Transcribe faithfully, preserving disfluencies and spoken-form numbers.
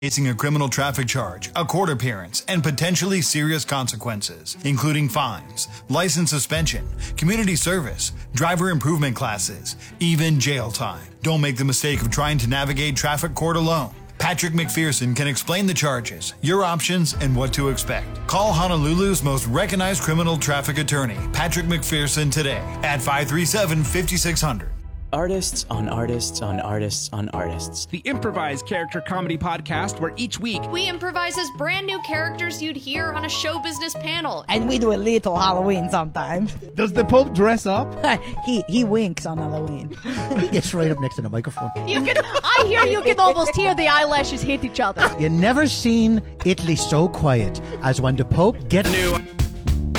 facing a criminal traffic charge, a court appearance, and potentially serious consequences, including fines, license suspension, community service, driver improvement classes, even jail time. Don't make the mistake of trying to navigate traffic court alone. Patrick McPherson can explain the charges, your options, and what to expect. Call Honolulu's most recognized criminal traffic attorney, Patrick McPherson, today at five three seven, five six zero zero. Artists on artists on artists on artists. The improvised character comedy podcast where each week we improvise as brand new characters you'd hear on a show business panel. And we do a little Halloween sometimes. Does the Pope dress up? he he winks on Halloween. He gets right up next to the microphone. You can, I hear you can almost hear the eyelashes hit each other. You never seen Italy so quiet as when the Pope gets... new